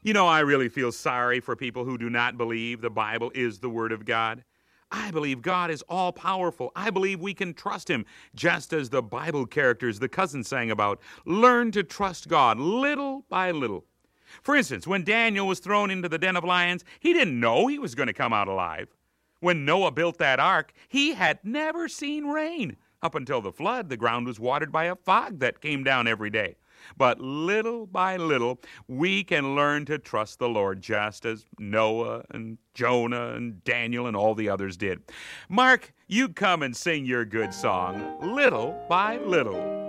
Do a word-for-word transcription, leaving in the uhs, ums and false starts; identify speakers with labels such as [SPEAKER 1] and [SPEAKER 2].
[SPEAKER 1] You know, I really feel sorry for people who do not believe the Bible is the Word of God. I believe God is all-powerful. I believe we can trust Him, just as the Bible characters the cousins sang about. Learn to trust God little by little. For instance, when Daniel was thrown into the den of lions, he didn't know he was going to come out alive. When Noah built that ark, he had never seen rain. Up until the flood, the ground was watered by a fog that came down every day. But little by little, we can learn to trust the Lord, just as Noah and Jonah and Daniel and all the others did. Mark, you come and sing your good song, Little by Little.